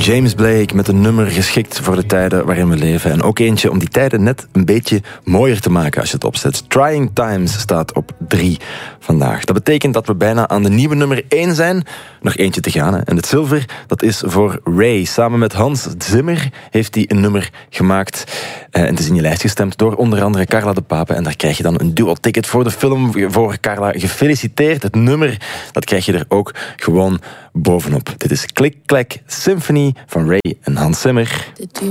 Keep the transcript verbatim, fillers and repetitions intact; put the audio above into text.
James Blake met een nummer geschikt voor de tijden waarin we leven. En ook eentje om die tijden net een beetje mooier te maken als je het opzet. Trying Times staat op drie vandaag. Dat betekent dat we bijna aan de nieuwe nummer één zijn. Nog eentje te gaan. Hè. En het zilver, dat is voor Ray. Samen met Hans Zimmer heeft hij een nummer gemaakt. En het is in je lijst gestemd door onder andere Carla de Pape. En daar krijg je dan een dual ticket voor de film. Voor Carla gefeliciteerd. Het nummer, dat krijg je er ook gewoon bovenop. Dit is Click Clack Symphony van Ray en Hans Zimmer.